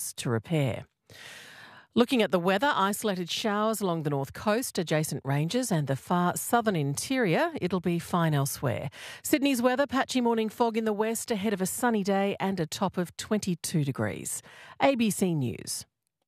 months to repair. Looking at the weather, isolated showers along the north coast, adjacent ranges and the far southern interior. It'll be fine elsewhere. Sydney's weather, patchy morning fog in the west ahead of a sunny day and a top of 22 degrees. ABC News.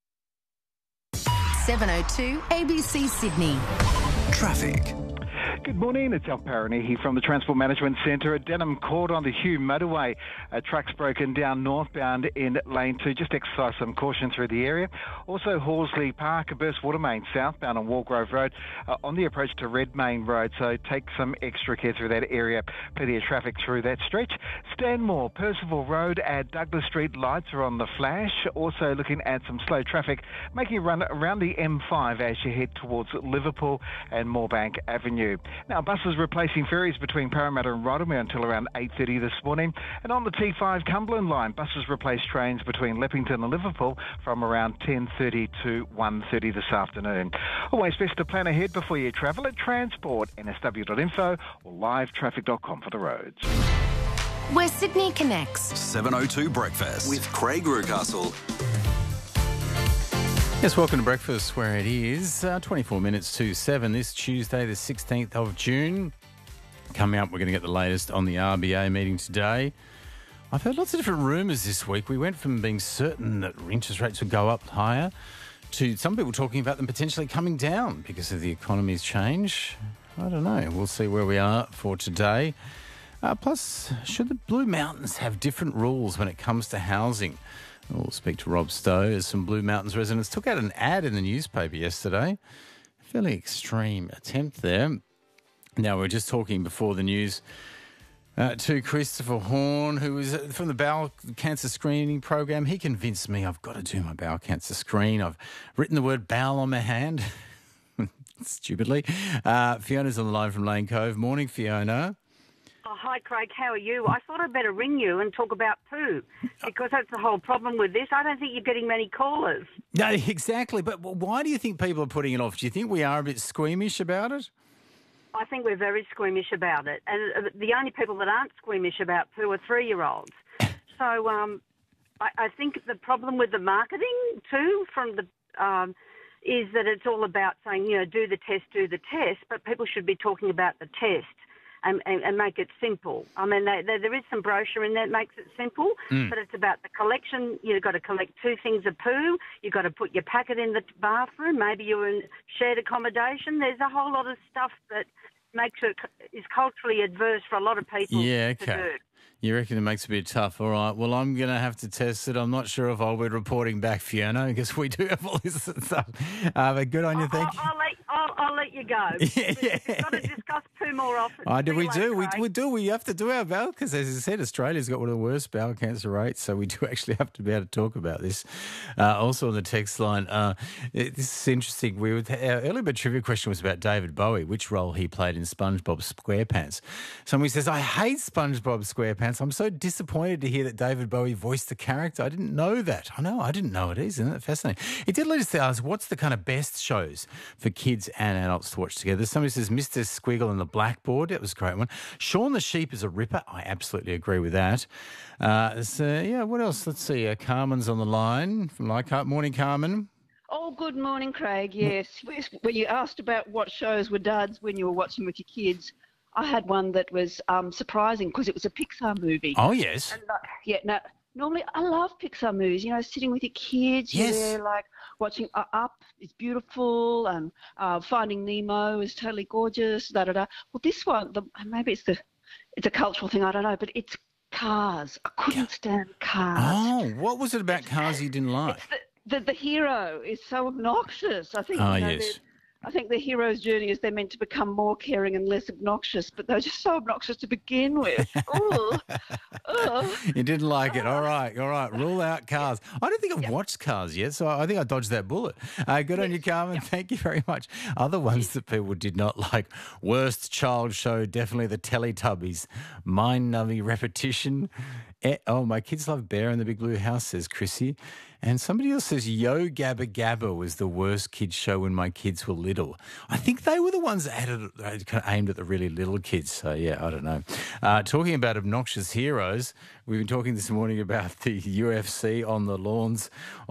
7:02 ABC Sydney. Traffic. Good morning, it's Al Parani from the Transport Management Centre at Denham Court on the Hume Motorway. Trucks broken down northbound in lane 2. Just exercise some caution through the area. Also Horsley Park, a burst water main southbound on Walgrove Road on the approach to Redmayne Road. So take some extra care through that area. Plenty of traffic through that stretch. Stanmore, Percival Road at Douglas Street, lights are on the flash. Also looking at some slow traffic making a run around the M5 as you head towards Liverpool and Moorebank Avenue. Now, buses replacing ferries between Parramatta and Rotherham until around 8:30 this morning. And on the T5 Cumberland line, buses replace trains between Leppington and Liverpool from around 10:30 to 1:30 this afternoon. Always best to plan ahead before you travel at Transport, nsw.info or livetraffic.com for the roads. Where Sydney connects. 7:02 Breakfast with Craig Rucastle. Yes, welcome to Breakfast, where it is 24 minutes to 7 this Tuesday, the 16th of June. Coming up, we're going to get the latest on the RBA meeting today. I've heard lots of different rumours this week. We went from being certain that interest rates would go up higher to some people talking about them potentially coming down because of the economy's change. I don't know. We'll see where we are for today. Plus, should the Blue Mountains have different rules when it comes to housing? We'll speak to Rob Stowe as some Blue Mountains residents took out an ad in the newspaper yesterday. A fairly extreme attempt there. Now, we were just talking before the news to Christopher Horn, who was from the bowel cancer screening program. He convinced me I've got to do my bowel cancer screen. I've written the word bowel on my hand, stupidly. Fiona's on the line from Lane Cove. Morning, Fiona. Oh, hi, Craig. How are you? I thought I'd better ring you and talk about poo because that's the whole problem with this. I don't think you're getting many callers. No, exactly. But why do you think people are putting it off? Do you think we are a bit squeamish about it? I think we're very squeamish about it. And the only people that aren't squeamish about poo are 3-year-olds. So I think the problem with the marketing, too, from the is that it's all about saying, do the test, but people should be talking about the test. And make it simple. I mean, there is some brochure in there that makes it simple, but it's about the collection. You've got to collect 2 things of poo. You've got to put your packet in the bathroom. Maybe you're in shared accommodation. There's a whole lot of stuff that is culturally adverse for a lot of people to do. You reckon it makes it a bit tough. All right. Well, I'm going to have to test it. I'm not sure if I'll be reporting back, Fiona, because we do have all this stuff. But good on you, thank you. I'll let you go. We've got to discuss poo more often. We do. We have to do our bowel because, as I said, Australia's got one of the worst bowel cancer rates, so we do actually have to be able to talk about this. Also on the text line, this is interesting. Our early bit trivia question was about David Bowie, which role he played in SpongeBob SquarePants. Somebody says, I hate SpongeBob SquarePants. I'm so disappointed to hear that David Bowie voiced the character. I didn't know that. I didn't know it is. Isn't it fascinating? It did lead us to ask, what's the kind of best shows for kids and adults to watch together? Somebody says Mr. Squiggle and the Blackboard. That was a great one. Shaun the Sheep is a ripper. I absolutely agree with that. What else? Let's see. Carmen's on the line from Leichhardt. Morning, Carmen. Oh, good morning, Craig. Yes. When you asked about what shows were duds when you were watching with your kids, I had one that was surprising because it was a Pixar movie. Oh, yes. And, normally I love Pixar movies, sitting with your kids. Yes. You're there, like watching Up is beautiful and Finding Nemo is totally gorgeous, da-da-da. Well, this one, maybe it's a cultural thing, I don't know, but it's Cars. I couldn't stand Cars. Oh, what was it about Cars you didn't like? It's the hero is so obnoxious. I think. Yes. I think the hero's journey is they're meant to become more caring and less obnoxious, but they're just so obnoxious to begin with. You didn't like it. All right. Rule out Cars. I don't think I've watched Cars yet, so I think I dodged that bullet. Good on you, Carmen. Thank you very much. Other ones that people did not like. Worst child show, definitely the Teletubbies. Mind-numbing repetition. My kids love Bear in the Big Blue House, says Chrissy. And somebody else says Yo Gabba Gabba was the worst kids show when my kids were little. I think they were the ones that kind of aimed at the really little kids. So, I don't know. Talking about obnoxious heroes, we've been talking this morning about the UFC on the lawns